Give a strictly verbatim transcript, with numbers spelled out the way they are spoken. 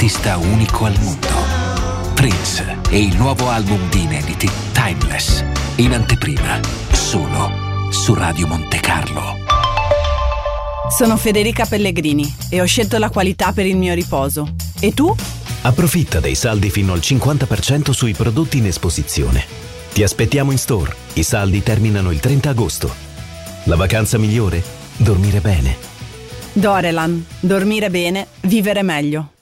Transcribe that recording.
artista unico al mondo. Prince e il nuovo album di inediti Timeless, in anteprima solo su Radio Monte Carlo. Sono Federica Pellegrini e ho scelto la qualità per il mio riposo. E tu? Approfitta dei saldi fino al cinquanta per cento sui prodotti in esposizione. Ti aspettiamo in store. I saldi terminano il trenta agosto. La vacanza migliore? Dormire bene. Dorelan. Dormire bene, vivere meglio.